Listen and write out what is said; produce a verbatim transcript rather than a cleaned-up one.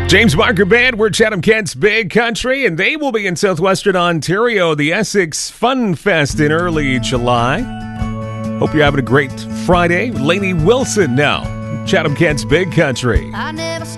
James Barker Band, we're Chatham Kent's Big Country, and they will be in southwestern Ontario, the Essex Fun Fest in early July. Hope you're having a great Friday. Lainey Wilson now, Chatham Kent's Big Country. I never